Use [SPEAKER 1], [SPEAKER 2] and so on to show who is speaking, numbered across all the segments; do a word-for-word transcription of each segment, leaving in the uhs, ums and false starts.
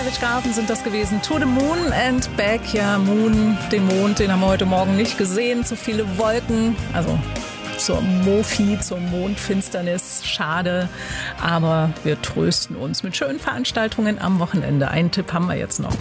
[SPEAKER 1] Savage Garden sind das gewesen. To the Moon and Back. Ja, Moon, den Mond, den haben wir heute Morgen nicht gesehen. Zu viele Wolken, also zur Mofi, zur Mondfinsternis. Schade, aber wir trösten uns mit schönen Veranstaltungen am Wochenende. Einen Tipp haben wir jetzt noch.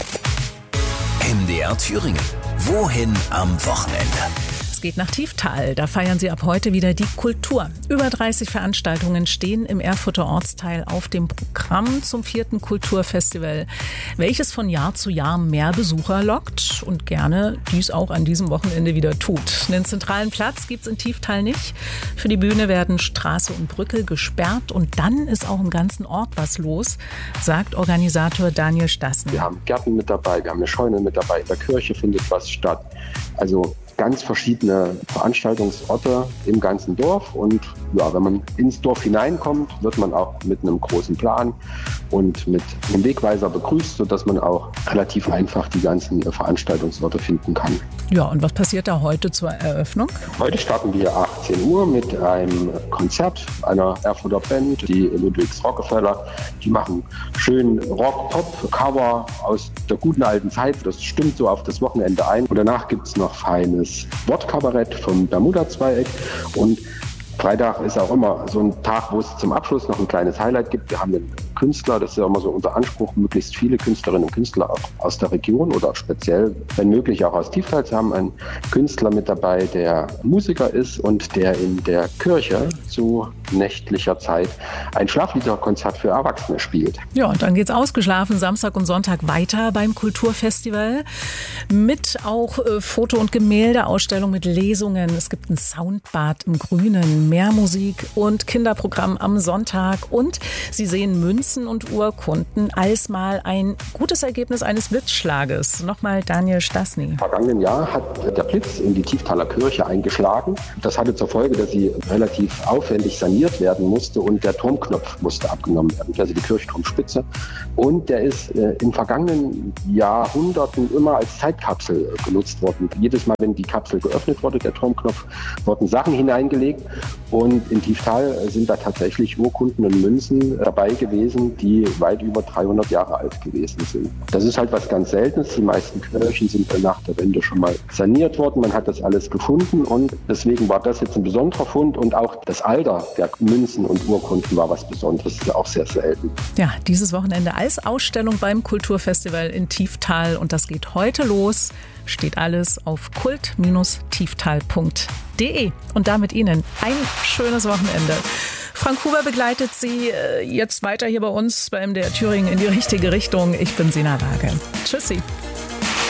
[SPEAKER 2] M D R Thüringen. Wohin am Wochenende?
[SPEAKER 1] Es geht nach Tieftal. Da feiern sie ab heute wieder die Kultur. Über dreißig Veranstaltungen stehen im Erfurter Ortsteil auf dem Programm zum vierten Kulturfestival, welches von Jahr zu Jahr mehr Besucher lockt und gerne dies auch an diesem Wochenende wieder tut. Einen zentralen Platz gibt es in Tieftal nicht. Für die Bühne werden Straße und Brücke gesperrt und dann ist auch im ganzen Ort was los, sagt Organisator Daniel Stassen.
[SPEAKER 3] Wir haben Gärten mit dabei, wir haben eine Scheune mit dabei, in der Kirche findet was statt. Also ganz verschiedene Veranstaltungsorte im ganzen Dorf und ja, wenn man ins Dorf hineinkommt, wird man auch mit einem großen Plan und mit einem Wegweiser begrüßt, sodass man auch relativ einfach die ganzen Veranstaltungsorte finden kann.
[SPEAKER 1] Ja, und was passiert da heute zur Eröffnung?
[SPEAKER 3] Heute starten wir achtzehn Uhr mit einem Konzert einer Erfurter Band, die Ludwigs Rockefeller. Die machen schön Rock-Pop-Cover aus der guten alten Zeit. Das stimmt so auf das Wochenende ein. Und danach gibt es noch feines Wortkabarett vom Bermuda-Zweieck und Freitag ist auch immer so ein Tag, wo es zum Abschluss noch ein kleines Highlight gibt. Wir haben einen Künstler, das ist ja immer so unser Anspruch, möglichst viele Künstlerinnen und Künstler auch aus der Region oder speziell, wenn möglich, auch aus Tieftal zu haben. Einen Künstler mit dabei, der Musiker ist und der in der Kirche zu nächtlicher Zeit ein Schlafliederkonzert für Erwachsene spielt.
[SPEAKER 1] Ja, und dann geht's ausgeschlafen Samstag und Sonntag weiter beim Kulturfestival mit auch äh, Foto- und Gemäldeausstellung mit Lesungen. Es gibt ein Soundbad im Grünen, mehr Musik und Kinderprogramm am Sonntag und Sie sehen Münzen und Urkunden als mal ein gutes Ergebnis eines Blitzschlages. Nochmal Daniel Stassny.
[SPEAKER 3] Im vergangenen Jahr hat der Blitz in die Tieftaler Kirche eingeschlagen. Das hatte zur Folge, dass sie relativ aufwendig saniert werden musste und der Turmknopf musste abgenommen werden, also die Kirchturmspitze. Und der ist äh, in vergangenen Jahrhunderten immer als Zeitkapsel äh, genutzt worden. Jedes Mal, wenn die Kapsel geöffnet wurde, der Turmknopf, wurden Sachen hineingelegt. Und in Tieftal sind da tatsächlich Urkunden und Münzen dabei gewesen, die weit über dreihundert Jahre alt gewesen sind. Das ist halt was ganz Seltenes. Die meisten Kirchen sind nach der Wende schon mal saniert worden. Man hat das alles gefunden und deswegen war das jetzt ein besonderer Fund. Und auch das Alter der Münzen und Urkunden war was Besonderes. Das ist auch sehr selten.
[SPEAKER 1] Ja, dieses Wochenende als Ausstellung beim Kulturfestival in Tieftal. Und das geht heute los. Steht alles auf kult Bindestrich tieftal Punkt de. Und damit Ihnen ein schönes Wochenende. Frank Huber begleitet Sie jetzt weiter hier bei uns bei M D R Thüringen in die richtige Richtung. Ich bin Sina Waage. Tschüssi.